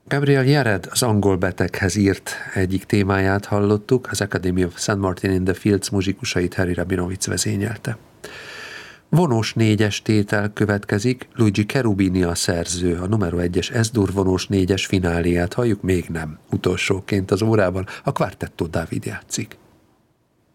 Gabriel Yared az angol beteghez írt egyik témáját hallottuk, az Academy of St. Martin in the Fields muzsikusait Harry Rabinowitz vezényelte. Vonós 4-es tétel következik, Luigi Cherubini a szerző, a numero 1-es S-dur vonós 4-es fináléját halljuk, még nem utolsóként az órában, a Quartetto Dávid játszik.